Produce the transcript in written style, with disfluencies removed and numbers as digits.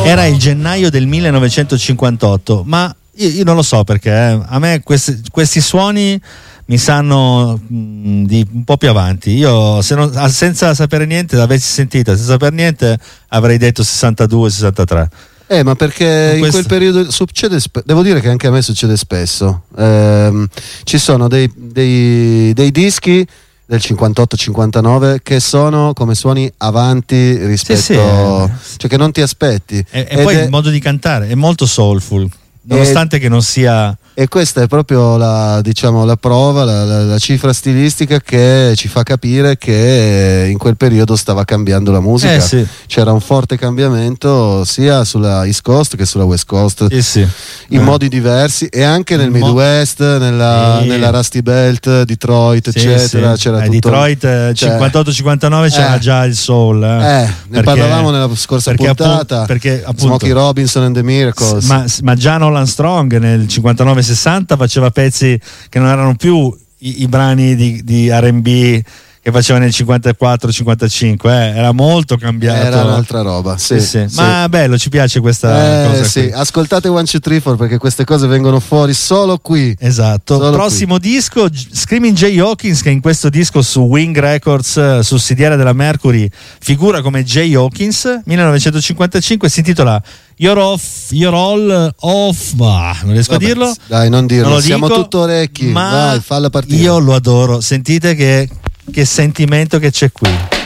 Era il gennaio del 1958, ma io non lo so perché a me questi suoni mi sanno di un po' più avanti. Io senza sapere niente l'avessi sentita, senza sapere niente avrei detto 62-63. Ma perché in quel periodo succede, devo dire che anche a me succede spesso. Ci sono dei dischi del 58-59 che sono come suoni avanti rispetto, cioè che non ti aspetti. E poi il modo di cantare è molto soulful, nonostante che non sia. E questa è proprio la prova, la cifra stilistica che ci fa capire che in quel periodo stava cambiando la musica. C'era un forte cambiamento sia sulla East Coast che sulla West Coast, in modi diversi, e anche nel Midwest, nella Rusty Belt, Detroit, eccetera. C'era tutto, Detroit 58-59 c'era già il soul. Ne parlavamo nella scorsa puntata, perché Smokey Robinson and the Miracles. Ma già Nolan Strong nel 59-60 faceva pezzi che non erano più i brani di R&B che faceva nel 54-55, era molto cambiato, era un'altra roba. Ma bello, ci piace questa cosa qui. Ascoltate 1, 2, 3, 4 perché queste cose vengono fuori solo qui. Esatto. Prossimo disco, Screaming Jay Hawkins, che in questo disco su Wing Records, sussidiaria della Mercury, figura come Jay Hawkins. 1955, si intitola You're All Off. Non riesco a dirlo. Dai, non dirlo, siamo tutto orecchi. Ma vai, falla partire. Io lo adoro, sentite che sentimento che c'è qui.